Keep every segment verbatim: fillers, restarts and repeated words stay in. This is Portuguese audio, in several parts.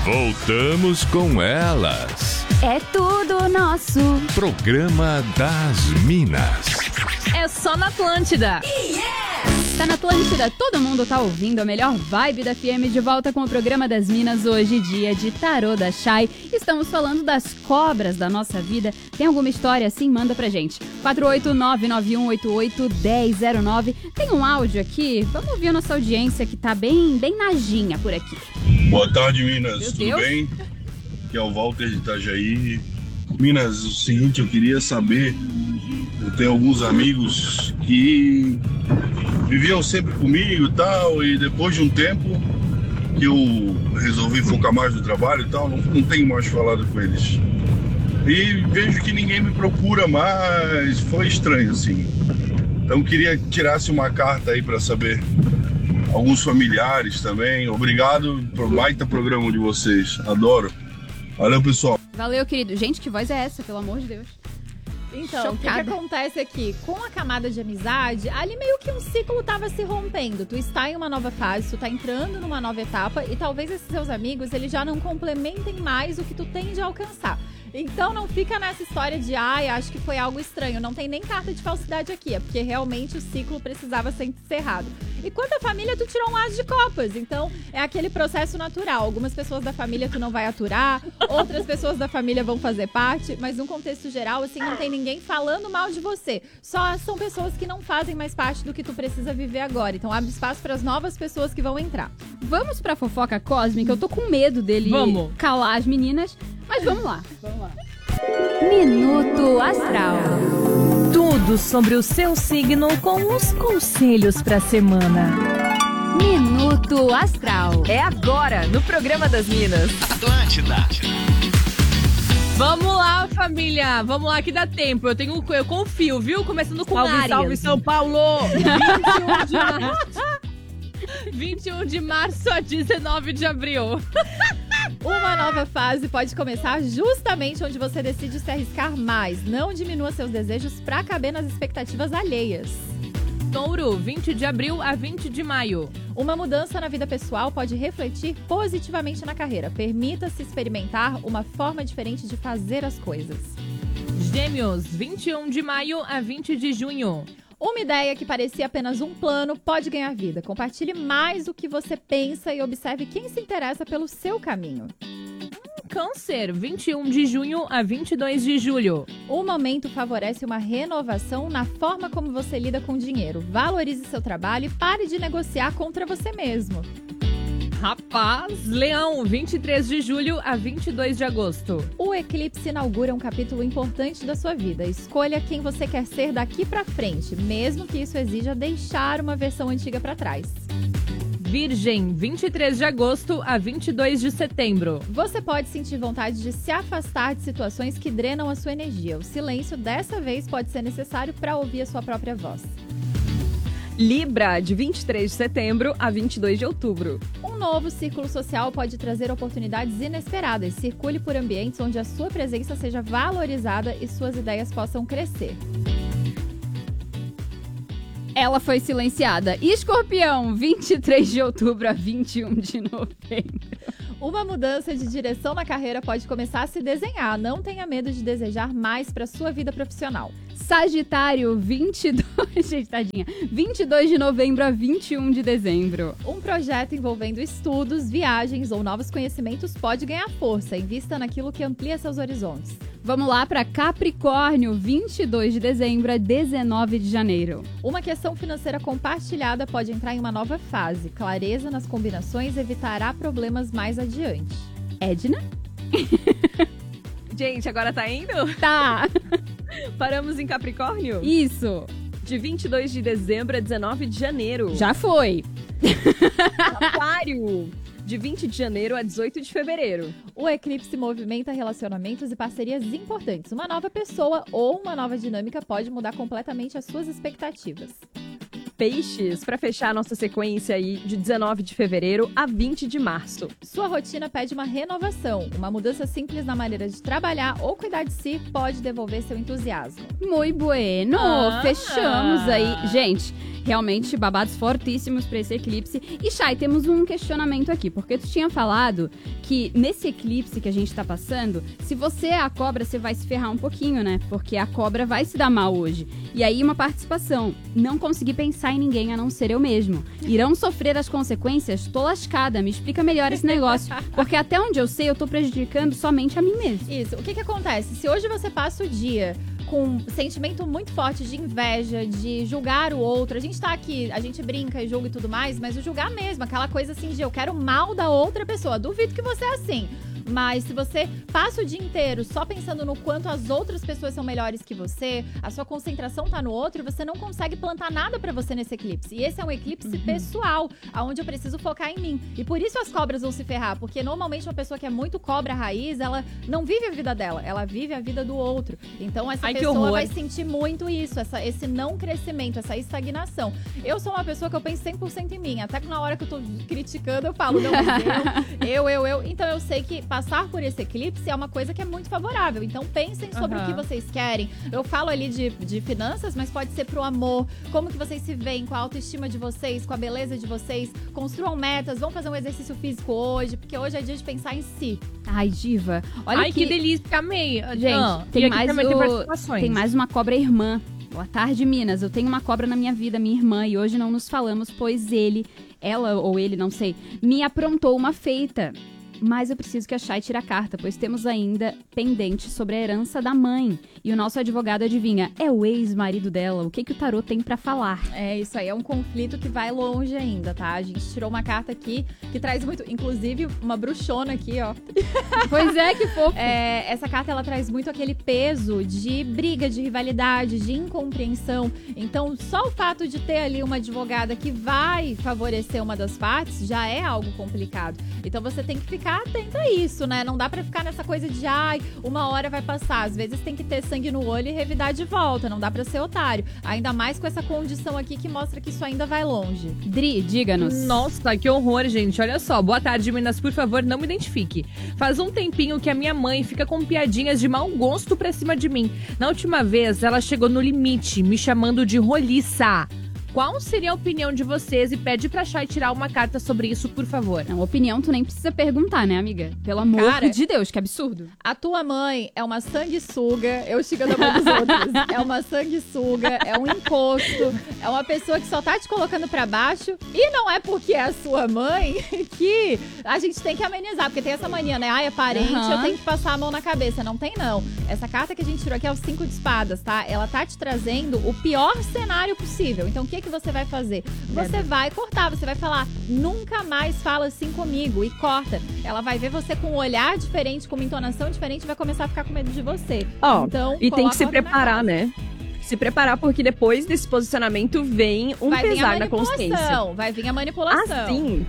Voltamos com elas. É tudo nosso. Programa das Minas. É só na Atlântida. Tá na Atlântida, todo mundo tá ouvindo a melhor vibe da F M, de volta com o programa das Minas, hoje dia de Tarô da Chay. Estamos falando das cobras da nossa vida. Tem alguma história assim? Manda pra gente. quatro oito nove nove um oito oito um zero zero nove. Tem um áudio aqui, vamos ouvir a nossa audiência que tá bem, bem najinha por aqui. Boa tarde, Minas. Meu Tudo Deus. bem? Aqui é o Walter de Itajaí. Minas, o seguinte, eu queria saber, eu tenho alguns amigos que viviam sempre comigo e tal, e depois de um tempo que eu resolvi focar mais no trabalho e tal, não, não tenho mais falado com eles. E vejo que ninguém me procura mais, foi estranho assim. Então queria que tirasse uma carta aí para saber. Alguns familiares também. Obrigado por baita programa de vocês. Adoro. Valeu, pessoal. Valeu, querido. Gente, que voz é essa, pelo amor de Deus? Então, o que, que Chocada. acontece aqui? Com a camada de amizade, ali meio que um ciclo tava se rompendo. Tu está em uma nova fase, tu tá entrando numa nova etapa e talvez esses seus amigos, eles já não complementem mais o que tu tem de alcançar. Então não fica nessa história de, ai, acho que foi algo estranho. Não tem nem carta de falsidade aqui, é porque realmente o ciclo precisava ser encerrado. E quanto à família, tu tirou um as de copas. Então é aquele processo natural. Algumas pessoas da família tu não vai aturar, outras pessoas da família vão fazer parte, mas num contexto geral, assim, não tem ninguém falando mal de você. Só são pessoas que não fazem mais parte do que tu precisa viver agora. Então abre espaço para as novas pessoas que vão entrar. Vamos pra fofoca cósmica, eu tô com medo dele Vamos. calar as meninas, mas vamos lá. Vamos lá. Minuto Astral. Tudo sobre o seu signo com os conselhos pra semana. Minuto Astral. É agora, no programa das Minas. Atlântida. Vamos lá, família. Vamos lá que dá tempo. Eu tenho, eu confio, viu? Começando com Salve, Áries. salve, São Paulo. vinte e um de março. vinte e um de março a dezenove de abril. Uma nova fase pode começar justamente onde você decide se arriscar mais. Não diminua seus desejos para caber nas expectativas alheias. Touro, vinte de abril a vinte de maio. Uma mudança na vida pessoal pode refletir positivamente na carreira. Permita-se experimentar uma forma diferente de fazer as coisas. Gêmeos, vinte e um de maio a vinte de junho. Uma ideia que parecia apenas um plano pode ganhar vida. Compartilhe mais o que você pensa e observe quem se interessa pelo seu caminho. Câncer, vinte e um de junho a vinte e dois de julho. O momento favorece uma renovação na forma como você lida com o dinheiro. Valorize seu trabalho e pare de negociar contra você mesmo. Rapaz, Leão, vinte e três de julho a vinte e dois de agosto. O eclipse inaugura um capítulo importante da sua vida. Escolha quem você quer ser daqui pra frente, mesmo que isso exija deixar uma versão antiga pra trás. Virgem, vinte e três de agosto a vinte e dois de setembro. Você pode sentir vontade de se afastar de situações que drenam a sua energia. O silêncio dessa vez pode ser necessário para ouvir a sua própria voz. Libra, de vinte e três de setembro a vinte e dois de outubro. Um novo círculo social pode trazer oportunidades inesperadas. Circule por ambientes onde a sua presença seja valorizada e suas ideias possam crescer. Ela foi silenciada. Escorpião, vinte e três de outubro a vinte e um de novembro. Uma mudança de direção na carreira pode começar a se desenhar. Não tenha medo de desejar mais para sua vida profissional. Sagitário, vinte e dois, gente, tadinha, vinte e dois de novembro a vinte e um de dezembro. Um projeto envolvendo estudos, viagens ou novos conhecimentos pode ganhar força. Invista naquilo que amplia seus horizontes. Vamos lá para Capricórnio, vinte e dois de dezembro a dezenove de janeiro. Uma questão financeira compartilhada pode entrar em uma nova fase. Clareza nas combinações evitará problemas mais adiante. Edna? Gente, agora tá indo? Tá. Paramos em Capricórnio? Isso. De vinte e dois de dezembro a dezenove de janeiro. Já foi. Aquário, de vinte de janeiro a dezoito de fevereiro. O eclipse movimenta relacionamentos e parcerias importantes. Uma nova pessoa ou uma nova dinâmica pode mudar completamente as suas expectativas. Peixes, pra fechar a nossa sequência aí de dezenove de fevereiro a vinte de março. Sua rotina pede uma renovação. Uma mudança simples na maneira de trabalhar ou cuidar de si pode devolver seu entusiasmo. Muito bueno. Ah. Fechamos aí. Gente, realmente babados fortíssimos pra esse eclipse. E, Chay, temos um questionamento aqui. Porque tu tinha falado que nesse eclipse que a gente tá passando, se você é a cobra, você vai se ferrar um pouquinho, né? Porque a cobra vai se dar mal hoje. E aí, uma participação. Não consegui pensar em ninguém a não ser eu mesmo. Irão sofrer as consequências? Tô lascada. Me explica melhor esse negócio. Porque até onde eu sei, eu tô prejudicando somente a mim mesmo. Isso. O que que acontece? Se hoje você passa o dia com um sentimento muito forte de inveja, de julgar o outro. A gente tá aqui, a gente brinca e julga e tudo mais, mas o julgar mesmo, aquela coisa assim de eu quero mal da outra pessoa. Duvido que você é assim. Mas se você passa o dia inteiro só pensando no quanto as outras pessoas são melhores que você, a sua concentração tá no outro, você não consegue plantar nada pra você nesse eclipse. E esse é um eclipse uhum. pessoal, onde eu preciso focar em mim. E por isso as cobras vão se ferrar, porque normalmente uma pessoa que é muito cobra raiz, ela não vive a vida dela, ela vive a vida do outro. Então essa Ai, pessoa vai sentir muito isso, essa, esse não crescimento, essa estagnação. Eu sou uma pessoa que eu penso cem por cento em mim, até que na hora que eu tô criticando, eu falo, não, eu, eu, eu, eu. Então eu sei que passar por esse eclipse é uma coisa que é muito favorável. Então pensem sobre uhum. o que vocês querem. Eu falo ali de, de finanças, mas pode ser pro amor. Como que vocês se veem com a autoestima de vocês, com a beleza de vocês. Construam metas, vão fazer um exercício físico hoje, porque hoje é dia de pensar em si. Ai, diva. Olha Ai, que, que delícia, amei. Gente, ah, tem, mais também o... tem participações. tem mais uma cobra irmã. Boa tarde, Minas. Eu tenho uma cobra na minha vida, minha irmã, e hoje não nos falamos, pois ele, ela ou ele, não sei, me aprontou uma feita. Mas eu preciso que a Chay tire a carta, pois temos ainda pendente sobre a herança da mãe. E o nosso advogado adivinha, é o ex-marido dela. O que, que o tarô tem pra falar? É, isso aí é um conflito que vai longe ainda, tá? A gente tirou uma carta aqui que traz muito, inclusive uma bruxona aqui, ó. Pois é, que fofo. É, essa carta, ela traz muito aquele peso de briga, de rivalidade, de incompreensão. Então, só o fato de ter ali uma advogada que vai favorecer uma das partes já é algo complicado. Então, você tem que ficar atento a isso, né? Não dá pra ficar nessa coisa de, ai, uma hora vai passar. Às vezes tem que ter sangue no olho e revidar de volta. Não dá pra ser otário. Ainda mais com essa condição aqui que mostra que isso ainda vai longe. Dri, diga-nos. Nossa, que horror, gente. Olha só. Boa tarde, meninas. Por favor, não me identifique. Faz um tempinho que a minha mãe fica com piadinhas de mau gosto pra cima de mim. Na última vez, ela chegou no limite, me chamando de roliça. Qual seria a opinião de vocês? E pede pra Chay tirar uma carta sobre isso, por favor. Não, opinião tu nem precisa perguntar, né, amiga? Pelo amor Cara, de Deus, que absurdo. A tua mãe é uma sanguessuga, eu xingando a mão dos outros. É uma sanguessuga, é um encosto, é uma pessoa que só tá te colocando pra baixo. E não é porque é a sua mãe que a gente tem que amenizar. Porque tem essa mania, né? Ah, é parente, uhum. eu tenho que passar a mão na cabeça. Não tem, não. Essa carta que a gente tirou aqui é o cinco de espadas, tá? Ela tá te trazendo o pior cenário possível. Então, o que que você vai fazer? Você é. vai cortar, você vai falar, nunca mais fala assim comigo, e corta. Ela vai ver você com um olhar diferente, com uma entonação diferente, e vai começar a ficar com medo de você. Ó, então, e tem que se preparar, né? Se preparar, porque depois desse posicionamento vem um vai pesar na consciência. Vai vir a manipulação. Assim.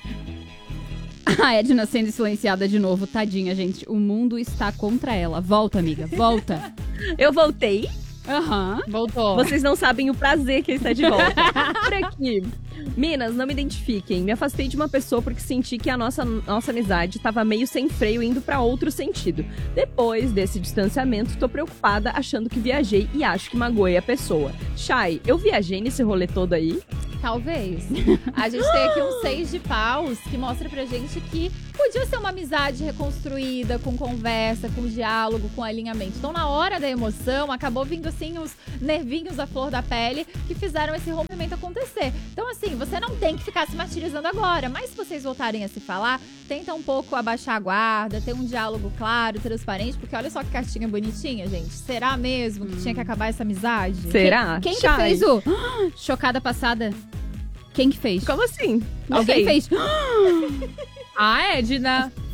A Edna sendo silenciada de novo, tadinha, gente. O mundo está contra ela. Volta, amiga, volta. Eu voltei. Aham, uhum. Voltou. Vocês não sabem o prazer que está de volta. Por aqui. Minas, não me identifiquem. Me afastei de uma pessoa porque senti que a nossa, nossa amizade estava meio sem freio, indo para outro sentido. Depois desse distanciamento, tô preocupada, achando que viajei e acho que magoei a pessoa. Chay, eu viajei nesse rolê todo aí? Talvez. A gente tem aqui um seis de paus que mostra pra gente que podia ser uma amizade reconstruída, com conversa, com diálogo, com alinhamento. Então, na hora da emoção, acabou vindo, assim, os nervinhos à flor da pele que fizeram esse rompimento acontecer. Então, assim, você não tem que ficar se martirizando agora, mas se vocês voltarem a se falar, tenta um pouco abaixar a guarda, ter um diálogo claro, transparente, porque olha só que cartinha bonitinha, gente. Será mesmo que hum. tinha que acabar essa amizade? Será? Quem, quem que fez o chocada passada? Quem que fez? Como assim? Alguém sei. fez. A Edna.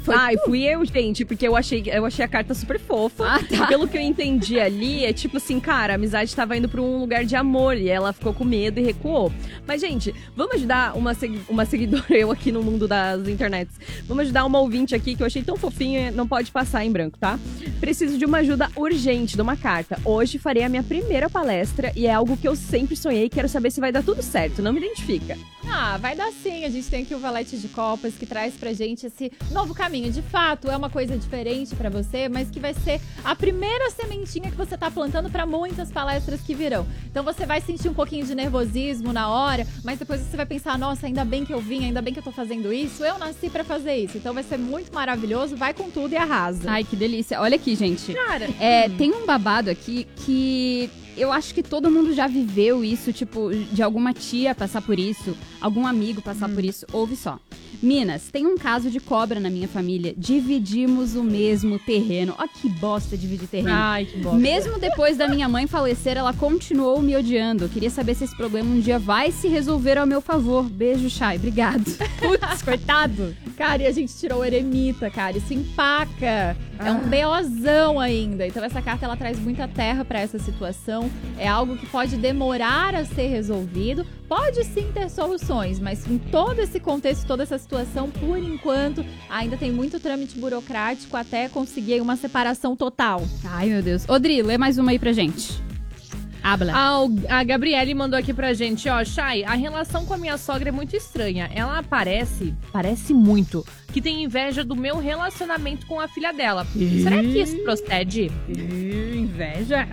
Foi Ai, tu? fui eu, gente, porque eu achei, eu achei a carta super fofa. Ah, tá. E pelo que eu entendi ali, é tipo assim, cara, a amizade tava indo pra um lugar de amor e ela ficou com medo e recuou. Mas, gente, vamos ajudar uma, segui- uma seguidora, eu aqui no mundo das internets. Vamos ajudar uma ouvinte aqui que eu achei tão fofinha, não pode passar em branco, tá? Preciso de uma ajuda urgente, de uma carta. Hoje farei a minha primeira palestra e é algo que eu sempre sonhei. Quero saber se vai dar tudo certo, não me identifica. Ah, vai dar sim. A gente tem aqui o Valete de Copas que traz pra gente esse novo caminho. De fato, é uma coisa diferente pra você, mas que vai ser a primeira sementinha que você tá plantando pra muitas palestras que virão. Então você vai sentir um pouquinho de nervosismo na hora, mas depois você vai pensar, nossa, ainda bem que eu vim, ainda bem que eu tô fazendo isso, eu nasci pra fazer isso. Então vai ser muito maravilhoso, vai com tudo e arrasa. Ai, que delícia. Olha aqui, gente. Cara, É, tem um babado aqui que eu acho que todo mundo já viveu isso, tipo, de alguma tia passar por isso, algum amigo passar por isso. Ouve só. Minas, tem um caso de cobra na minha família. Dividimos o mesmo terreno. Ó, que bosta dividir terreno. Ai, que bom. Mesmo depois da minha mãe falecer, ela continuou me odiando. Eu queria saber se esse problema um dia vai se resolver ao meu favor. Beijo, Chay. Obrigado. Putz, coitado. Cara, e a gente tirou o eremita, cara. Isso empaca. É um BOzão ainda. Então essa carta, ela traz muita terra pra essa situação. É algo que pode demorar a ser resolvido. Pode sim ter soluções, mas em todo esse contexto, toda essa situação, por enquanto, ainda tem muito trâmite burocrático até conseguir uma separação total. Ai, meu Deus. Odri, lê mais uma aí pra gente. Habla. A, a Gabriele mandou aqui pra gente, ó, Chay, a relação com a minha sogra é muito estranha. Ela parece, parece muito, que tem inveja do meu relacionamento com a filha dela. Será que isso procede? Inveja?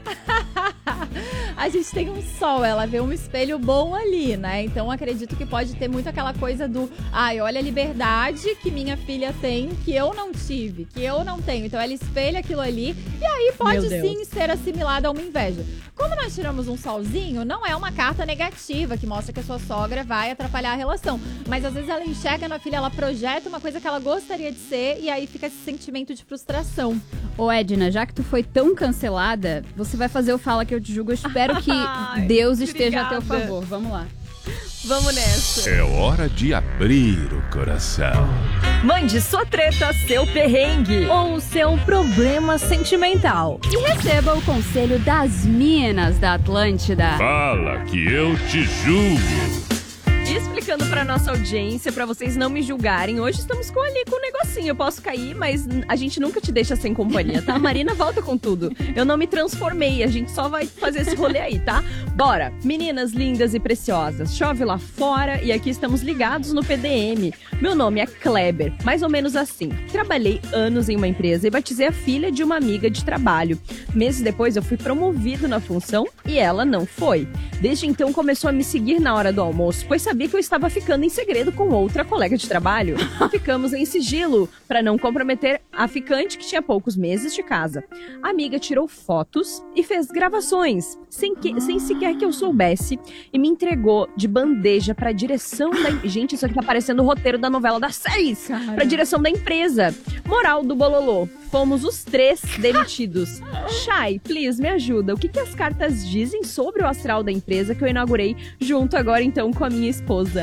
A gente tem um sol, ela vê um espelho bom ali, né? Então acredito que pode ter muito aquela coisa do ai, olha a liberdade que minha filha tem, que eu não tive, que eu não tenho. Então ela espelha aquilo ali e aí pode sim ser assimilada a uma inveja. Como nós tiramos um solzinho, não é uma carta negativa que mostra que a sua sogra vai atrapalhar a relação. Mas às vezes ela enxerga na filha, ela projeta uma coisa que ela gostaria de ser e aí fica esse sentimento de frustração. Ô, Edna, já que tu foi tão cancelada, você vai fazer o Fala Que Eu Te Julgo. Eu espero que Deus esteja a teu obrigada. favor. Vamos lá. Vamos nessa. É hora de abrir o coração. Mande sua treta, seu perrengue. Ou o seu problema sentimental. E receba o conselho das Minas da Atlântida. Fala que eu te julgo. E explicando pra nossa audiência, pra vocês não me julgarem, hoje estamos com ali com um negocinho. Eu posso cair, mas a gente nunca te deixa sem companhia, tá? A Marina volta com tudo. Eu não me transformei, a gente só vai fazer esse rolê aí, tá? Bora! Meninas lindas e preciosas, chove lá fora e aqui estamos ligados no P D M. Meu nome é Kleber, mais ou menos assim. Trabalhei anos em uma empresa e batizei a filha de uma amiga de trabalho. Meses depois eu fui promovido na função e ela não foi. Desde então começou a me seguir na hora do almoço, pois sabia que eu estava ficando em segredo com outra colega de trabalho. Ficamos em sigilo para não comprometer a ficante que tinha poucos meses de casa. A amiga tirou fotos e fez gravações, sem, que, sem sequer que eu soubesse, e me entregou de bandeja para a direção da... Gente, isso aqui tá parecendo o roteiro da novela das seis! Para a direção da empresa. Moral do bololô. Fomos os três demitidos. Chay, please, me ajuda. O que, que as cartas dizem sobre o astral da empresa que eu inaugurei junto agora, então, com a minha esposa?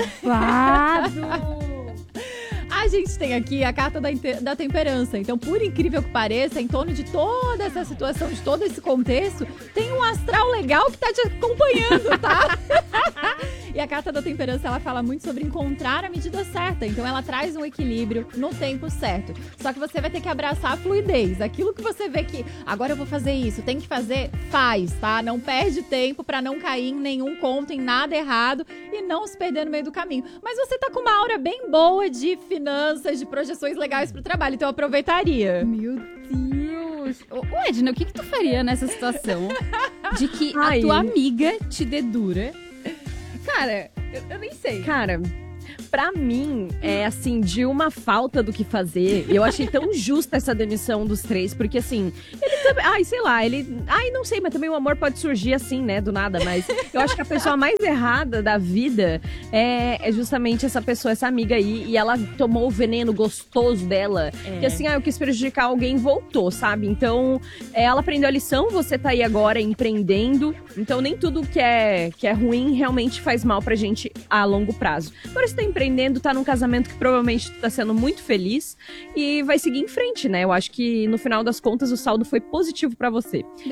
A gente tem aqui a carta da, inte- da temperança. Então, por incrível que pareça, em torno de toda essa situação, de todo esse contexto, tem um astral legal que tá te acompanhando, tá? E a carta da temperança, ela fala muito sobre encontrar a medida certa. Então, ela traz um equilíbrio no tempo certo. Só que você vai ter que abraçar a fluidez. Aquilo que você vê que, agora eu vou fazer isso, tem que fazer, faz, tá? Não perde tempo pra não cair em nenhum conto, em nada errado e não se perder no meio do caminho. Mas você tá com uma aura bem boa de finanças, de projeções legais pro trabalho, então eu aproveitaria. Meu Deus. Ô, ô, Edna, o que que tu faria nessa situação de que Ai. a tua amiga te dedura? Cara, eu, eu nem sei. Cara, pra mim, é assim, de uma falta do que fazer. Eu achei tão justa essa demissão dos três, porque assim, ele Ai, sei lá, ele... Ai, não sei, mas também o amor pode surgir assim, né, do nada. Mas eu acho que a pessoa mais errada da vida é, é justamente essa pessoa, essa amiga aí. E ela tomou o veneno gostoso dela. É. Que assim, ah, eu quis prejudicar alguém, voltou, sabe? Então, é, ela aprendeu a lição, você tá aí agora empreendendo. Então, nem tudo que é, que é ruim realmente faz mal pra gente a longo prazo. Agora você tá empreendendo, tá num casamento que provavelmente tá sendo muito feliz. E vai seguir em frente, né? Eu acho que no final das contas o saldo foi positivo pra você.